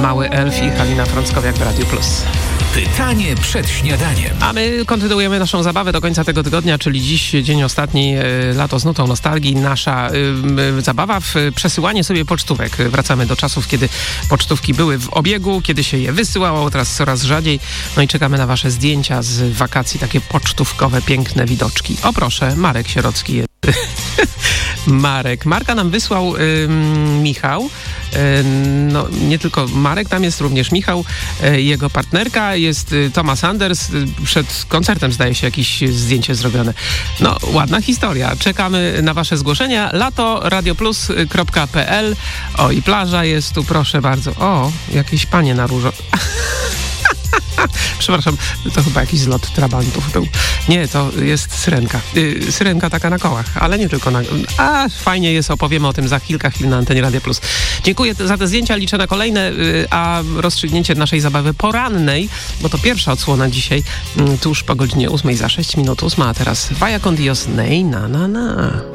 Mały Elf i Halina Frąckowiak w Radiu Plus. Pytanie przed śniadaniem. A my kontynuujemy naszą zabawę do końca tego tygodnia, czyli dziś dzień ostatni, lato z nutą nostalgii. Nasza zabawa w przesyłanie sobie pocztówek. Wracamy do czasów, kiedy pocztówki były w obiegu, kiedy się je wysyłało, teraz coraz rzadziej. No i czekamy na wasze zdjęcia z wakacji, takie pocztówkowe, piękne widoczki. O proszę, Marek Sierocki jest. Marka nam wysłał Michał. No nie tylko Marek, tam jest również Michał, jego partnerka, jest Thomas Anders, przed koncertem zdaje się jakieś zdjęcie zrobione. No ładna historia, czekamy na wasze zgłoszenia. lato-radioplus.pl. O i plaża jest tu, proszę bardzo. O, jakieś panie na różo. Przepraszam, to chyba jakiś zlot trabantów był. Nie, to jest syrenka. Syrenka taka na kołach, ale nie tylko na... A, fajnie jest, opowiemy o tym za kilka chwil na antenie Radia Plus. Dziękuję za te zdjęcia, liczę na kolejne, a rozstrzygnięcie naszej zabawy porannej, bo to pierwsza odsłona dzisiaj, tuż po godzinie 8:06, 8, a teraz Vaya con Dios, nej, na.